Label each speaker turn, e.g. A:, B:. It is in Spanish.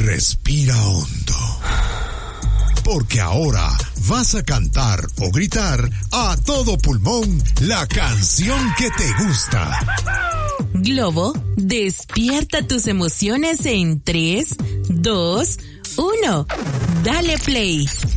A: Respira hondo. Porque ahora vas a cantar o gritar a todo pulmón la canción que te gusta.
B: Globo, despierta tus emociones en 3, 2, 1. Dale play.